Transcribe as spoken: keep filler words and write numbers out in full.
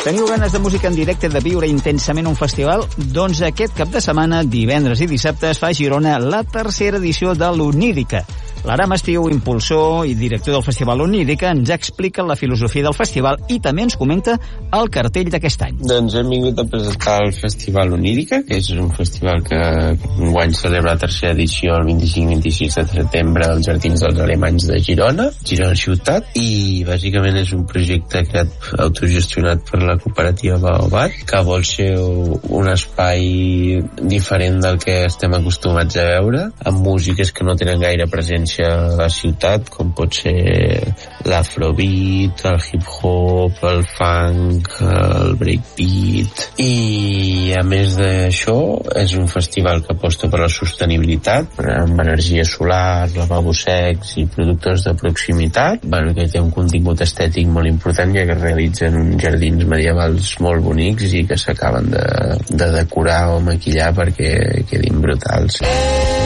Teniu ganes de música en directe, de viure intensament un festival? Doncs aquest cap de setmana, divendres i dissabte, es fa a Girona la tercera edició de l'Onírica. L'Aram Estiu, impulsor i director del Festival Onírica, ens explica la filosofia del festival i també ens comenta el cartell d'aquest any. Doncs hem vingut a presentar el Festival Onírica, que és un festival que enguany celebra la tercera edició el vint-i-cinc vint-i-sis de setembre als Jardins dels Alemanys de Girona, Girona Ciutat, i bàsicament és un projecte creat autogestionat per la cooperativa Baobab, que vol ser un espai diferent del que estem acostumats a veure, amb músiques que no tenen gaire presència a la ciutat, com pot ser l'afrobeat, el hip-hop, el funk, el breakbeat. I a més d'això, és un festival que aposta per la sostenibilitat, amb energia solar, lavabos secs i productors de proximitat, bueno, que té un contingut estètic molt important, ja que realitzen uns jardins medievals molt bonics i que s'acaben de, de decorar o maquillar perquè quedin brutals.